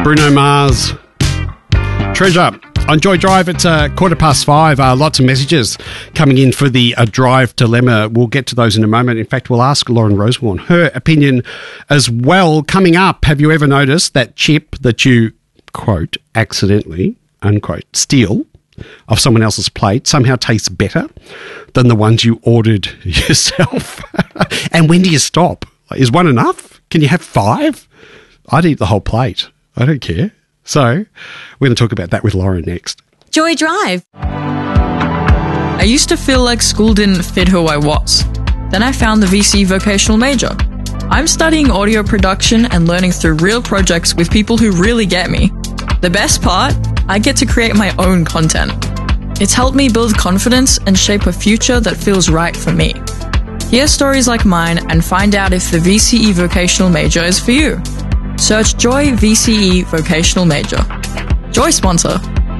Bruno Mars. Treasure. On Joy Drive, it's 5:15. Lots of messages coming in for the drive dilemma. We'll get to those in a moment. In fact, we'll ask Lauren Rosewarne her opinion as well. Coming up, have you ever noticed that chip that you, quote, accidentally, unquote, steal of someone else's plate somehow tastes better than the ones you ordered yourself? And when do you stop? Is one enough? Can you have 5? I'd eat the whole plate. I don't care. So we're going to talk about that with Lauren next. Joy Drive. I used to feel like school didn't fit who I was. Then I found the VC vocational major. I'm studying audio production and learning through real projects with people who really get me. The best part? I get to create my own content. It's helped me build confidence and shape a future that feels right for me. Hear stories like mine and find out if the VCE vocational major is for you. Search Joy VCE Vocational Major. Joy sponsor.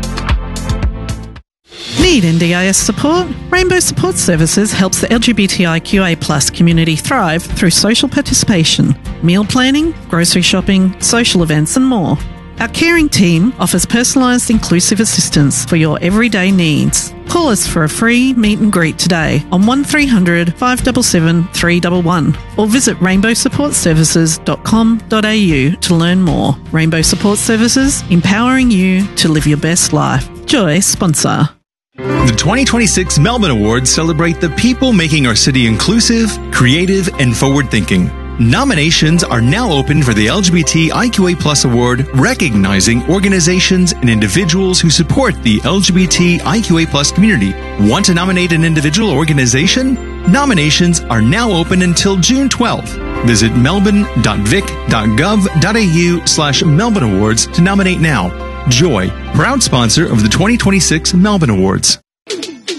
Need NDIS support? Rainbow Support Services helps the LGBTIQA+ community thrive through social participation, meal planning, grocery shopping, social events and more. Our caring team offers personalised inclusive assistance for your everyday needs. Call us for a free meet and greet today on 1300 577 311 or visit rainbowsupportservices.com.au to learn more. Rainbow Support Services, empowering you to live your best life. Joy sponsor. The 2026 Melbourne Awards celebrate the people making our city inclusive, creative, and forward-thinking. Nominations are now open for the LGBTIQA+ Award, recognizing organizations and individuals who support the LGBTIQA+ community. Want to nominate an individual or organization? Nominations are now open until June 12th. Visit melbourne.vic.gov.au/Melbourne Awards to nominate now. Joy, proud sponsor of the 2026 Melbourne Awards.